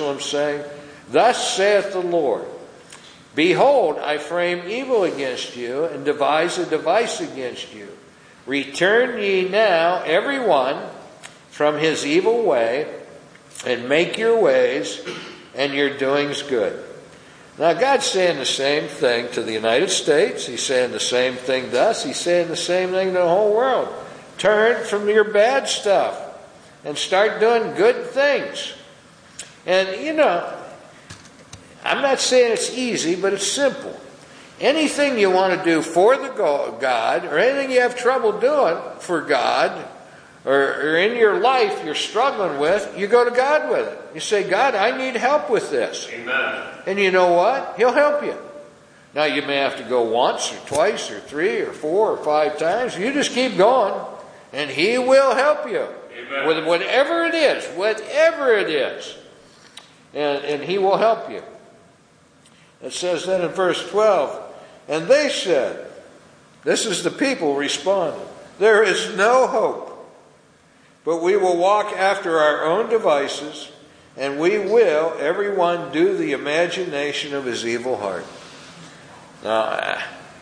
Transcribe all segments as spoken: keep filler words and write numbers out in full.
Jerusalem, saying, Thus saith the Lord, Behold, I frame evil against you, and devise a device against you. Return ye now, every one, from his evil way, and make your ways and your doings good. Now, God's saying the same thing to the United States. He's saying the same thing to us. He's saying the same thing to the whole world. Turn from your bad stuff and start doing good things. And, you know, I'm not saying it's easy, but it's simple. Anything you want to do for the God, or anything you have trouble doing for God, or, or in your life you're struggling with, you go to God with it. You say, God, I need help with this. Amen. And you know what? He'll help you. Now, you may have to go once or twice or three or four or five times. You just keep going, and He will help you. Amen. With whatever it is, whatever it is. And, and He will help you. It says then in verse twelve, And they said, this is the people responding, There is no hope. But we will walk after our own devices, and we will, everyone, do the imagination of his evil heart. Now,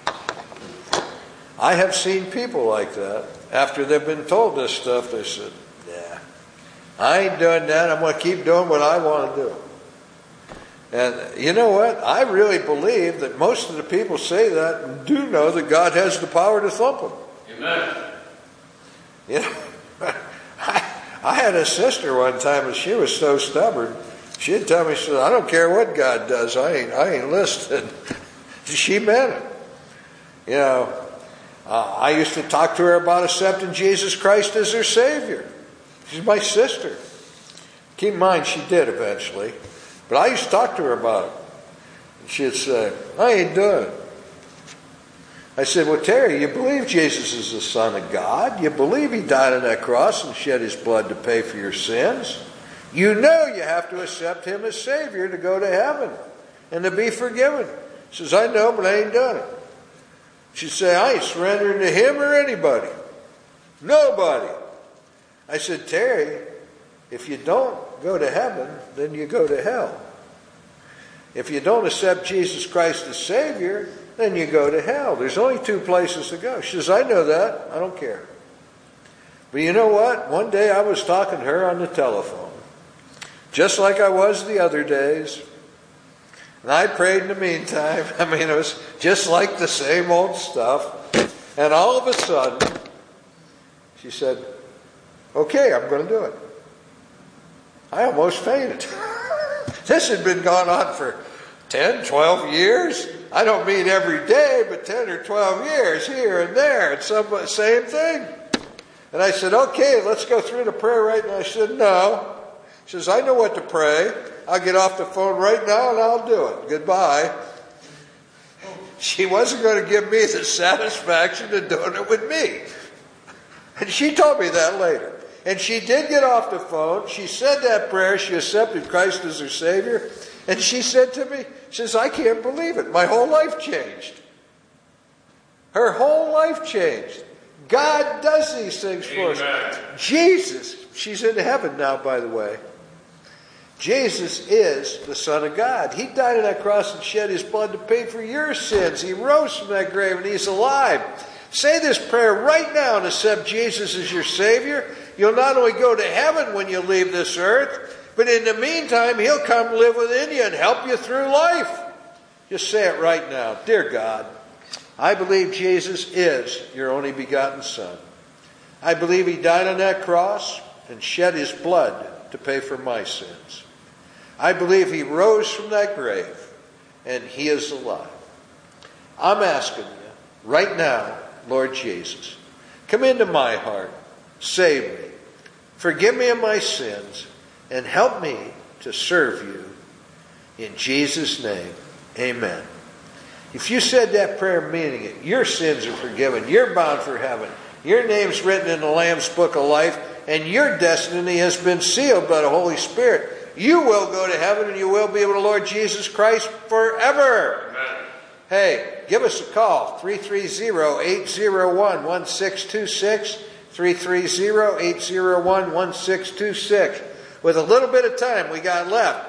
I have seen people like that. After they've been told this stuff, they said, yeah, I ain't doing that. I'm going to keep doing what I want to do. And you know what? I really believe that most of the people say that and do know that God has the power to thump them. Amen. You know, I, I had a sister one time, and she was so stubborn. She'd tell me, she said, I don't care what God does. I ain't, I ain't listening. She meant it. You know, uh, I used to talk to her about accepting Jesus Christ as her Savior. She's my sister. Keep in mind, she did eventually. But I used to talk to her about it. And she'd say, I ain't doing it. I said, well, Terry, you believe Jesus is the Son of God. You believe He died on that cross and shed His blood to pay for your sins. You know you have to accept Him as Savior to go to heaven and to be forgiven. She says, I know, but I ain't done it. She'd say, I ain't surrendering to Him or anybody. Nobody. I said, Terry, if you don't go to heaven, then you go to hell. If you don't accept Jesus Christ as Savior, then you go to hell. There's only two places to go. She says, I know that. I don't care. But you know what? One day I was talking to her on the telephone, just like I was the other days. And I prayed in the meantime. I mean, it was just like the same old stuff. And all of a sudden, she said, okay, I'm going to do it. I almost fainted. This had been going on for ten, twelve years. I don't mean every day, but ten or twelve years here and there. It's some same thing. And I said, okay, let's go through the prayer right now. She said, no. She says, I know what to pray. I'll get off the phone right now and I'll do it. Goodbye. She wasn't going to give me the satisfaction of doing it with me. And she told me that later. And she did get off the phone. She said that prayer. She accepted Christ as her Savior. And she said to me, she says, I can't believe it. My whole life changed. Her whole life changed. God does these things for Amen. us. Jesus, she's in heaven now, by the way. Jesus is the Son of God. He died on that cross and shed His blood to pay for your sins. He rose from that grave and He's alive. Say this prayer right now and accept Jesus as your Savior. You'll not only go to heaven when you leave this earth, but in the meantime, He'll come live within you and help you through life. Just say it right now. Dear God, I believe Jesus is your only begotten Son. I believe He died on that cross and shed His blood to pay for my sins. I believe He rose from that grave and He is alive. I'm asking you right now, Lord Jesus, come into my heart, save me, forgive me of my sins, and help me to serve you. In Jesus' name, amen. If you said that prayer meaning it, your sins are forgiven. You're bound for heaven. Your name's written in the Lamb's Book of Life, and your destiny has been sealed by the Holy Spirit. You will go to heaven, and you will be with the Lord Jesus Christ forever. Amen. Hey, give us a call, three three zero, eight zero one, one six two six, three three zero, eight zero one, one six two six. With a little bit of time we got left,